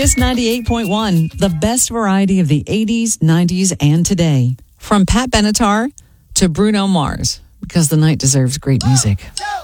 Kiss 98.1, the best variety of the 80s, 90s, and today. From Pat Benatar to Bruno Mars, because the night deserves great music. 1, 2.